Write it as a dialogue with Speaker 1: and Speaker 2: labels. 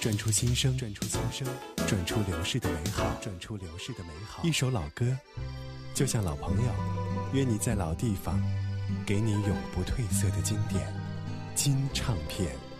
Speaker 1: 转出新声，转出流逝的美好，一首老歌，就像老朋友，约你在老地方，给你永不褪色的经典金唱片。